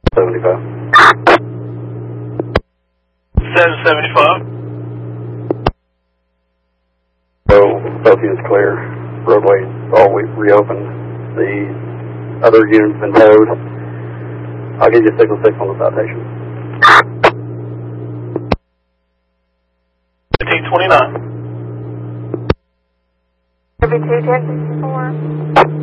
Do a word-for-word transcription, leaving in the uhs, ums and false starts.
seventy-five. seven seventy-five. So, both units clear. Roadway all we reopened. The other unit's been towed. I'll give you signal six on the citation. fifteen twenty-nine. W two ten sixty-four.